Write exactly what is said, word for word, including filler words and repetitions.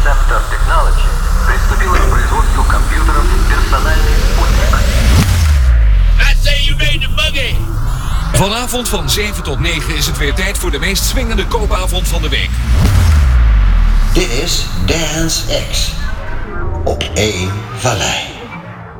Scepter Technology приступила к производству компьютеров «Персональный спутник». I say you made the buggy! Vanavond van zeven tot negen is het weer tijd voor de meest swingende koopavond van de week. Dit is Dance X op één Vallei.